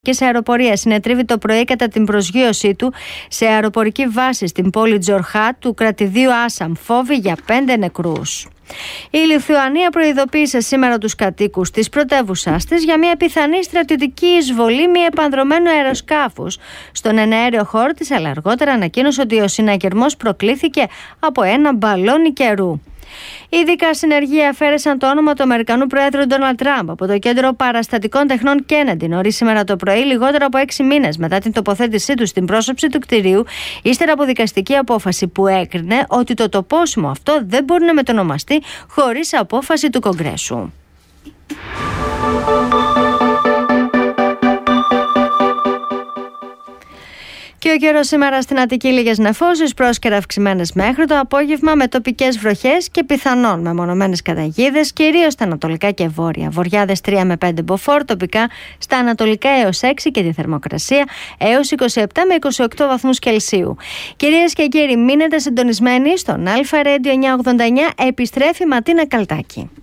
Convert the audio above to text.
και σε αεροπορία συνετρίβει το πρωί κατά την προσγείωσή του σε αεροπορική βάση στην πόλη Τζορχάτ του κρατηδίου Άσαμ. Φόβοι για 5 νεκρούς. Η Λιθουανία προειδοποίησε σήμερα τους κατοίκους της πρωτεύουσάς της για μια πιθανή στρατιωτική εισβολή μη επανδρωμένου αεροσκάφους στον εναέριο χώρο της, αλλά αργότερα ανακοίνωσε ότι ο συναγερμός προκλήθηκε από ένα μπαλόνι καιρού. Ειδικά συνεργεία αφαίρεσαν το όνομα του Αμερικανού Προέδρου Ντόναλντ Τραμπ από το Κέντρο Παραστατικών Τεχνών Κέννεντι νωρίς σήμερα το πρωί, λιγότερο από 6 μήνες μετά την τοποθέτησή του στην πρόσωψη του κτηρίου, ύστερα από δικαστική απόφαση που έκρινε ότι το τοπόσιμο αυτό δεν μπορεί να μετονομαστεί χωρίς απόφαση του Κογκρέσου. Και ο καιρός σήμερα στην Αττική, λίγες νεφώσεις, πρόσκαιρα αυξημένες μέχρι το απόγευμα, με τοπικές βροχές και πιθανόν μεμονωμένες καταιγίδες, κυρίως στα ανατολικά και βόρεια. Βοριάδες 3 με 5 μποφόρ, τοπικά στα ανατολικά έως 6 και τη θερμοκρασία έως 27 με 28 βαθμούς Κελσίου. Κυρίες και κύριοι, μείνετε συντονισμένοι στον Αλφα Radio 989, επιστρέφει Ματίνα Καλτάκη.